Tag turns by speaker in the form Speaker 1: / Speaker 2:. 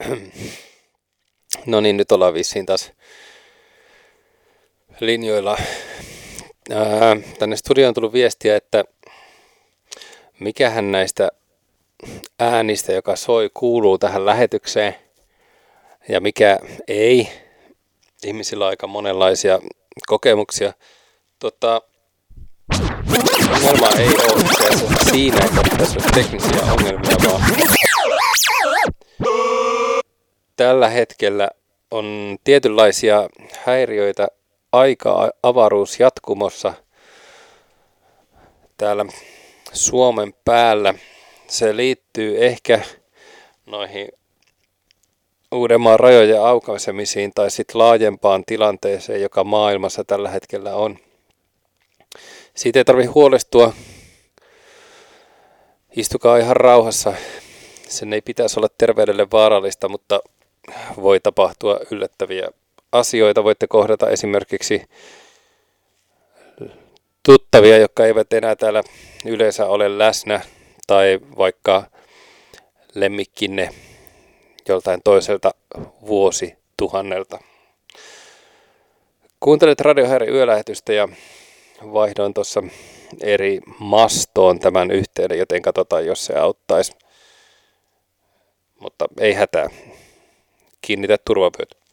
Speaker 1: No niin, nyt ollaan vissiin taas linjoilla. Tänne studioon on tullut viestiä, että mikähän näistä äänistä, joka soi, kuuluu tähän lähetykseen ja mikä ei. Ihmisillä on aika monenlaisia kokemuksia. Ongelma ei ole itse asiassa siinä, että tässä on teknisiä ongelmia, vaan tällä hetkellä on tietynlaisia häiriöitä aika-avaruusjatkumossa täällä Suomen päällä. Se liittyy ehkä noihin Uudenmaan rajojen aukaisemisiin tai sitten laajempaan tilanteeseen, joka maailmassa tällä hetkellä on. Siitä ei tarvitse huolestua. Istukaa ihan rauhassa. Sen ei pitäisi olla terveydelle vaarallista, mutta voi tapahtua yllättäviä asioita. Voitte kohdata esimerkiksi tuttavia, jotka eivät enää täällä yleensä ole läsnä, tai vaikka lemmikkinne joltain toiselta vuosituhannelta. Kuuntelet Radiohäiri yölähetystä ja vaihdoin tuossa eri mastoon tämän yhteyden, joten katsotaan, jos se auttaisi. Mutta ei hätää. Kiinnitä turvavyöt.